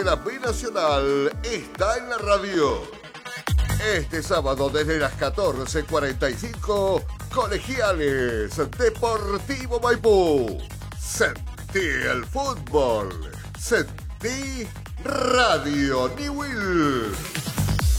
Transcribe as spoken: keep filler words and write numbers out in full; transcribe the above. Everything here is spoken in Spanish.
La Binacional está en la radio. Este sábado desde las catorce cuarenta y cinco, Colegiales Deportivo Maipú. Sentí el fútbol. Sentí Radio Newell.